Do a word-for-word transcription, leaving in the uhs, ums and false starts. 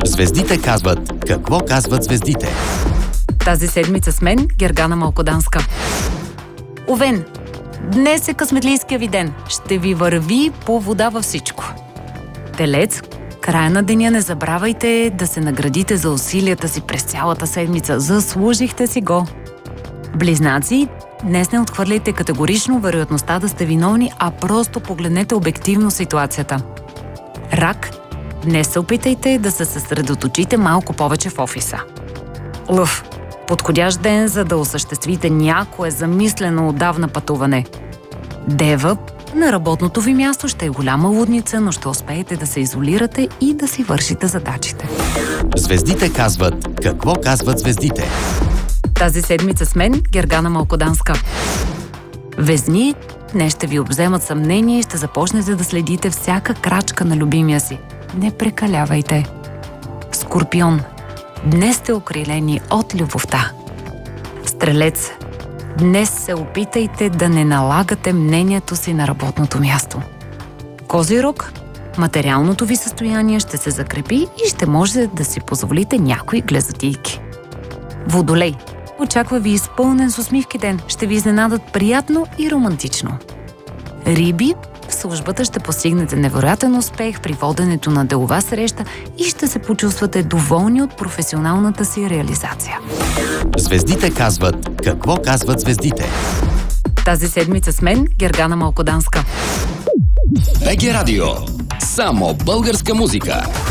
Звездите казват какво казват звездите. Тази седмица с мен Гергана Малкоданска. Овен, днес е късметлийския ви ден. Ще ви върви по вода във всичко. Телец, края на деня не забравяйте да се наградите за усилията си през цялата седмица. Заслужихте си го. Близнаци, днес не отхвърляйте категорично вероятността да сте виновни, а просто погледнете обективно ситуацията. Рак, днес се опитайте да се съсредоточите малко повече в офиса. Лъв, подходящ ден, за да осъществите някое замислено отдавна пътуване. Дева, на работното ви място ще е голяма лудница, но ще успеете да се изолирате и да си вършите задачите. Звездите казват какво казват звездите. Тази седмица с мен Гергана Малкоданска. Везни, днес ще ви обземат съмнение и ще започнете да следите всяка крачка на любимия си. Не прекалявайте. Скорпион, днес сте окрилени от любовта. Стрелец, днес се опитайте да не налагате мнението си на работното място. Козирог, материалното ви състояние ще се закрепи и ще можете да си позволите някои глезотийки. Водолей, очаква ви изпълнен с усмивки ден. Ще ви изненадат приятно и романтично. Риби, в службата ще постигнете невероятен успех при воденето на делова среща и ще се почувствате доволни от професионалната си реализация. Звездите казват какво казват звездите. Тази седмица с мен Гергана Малкоданска. БГ Радио. Само българска музика.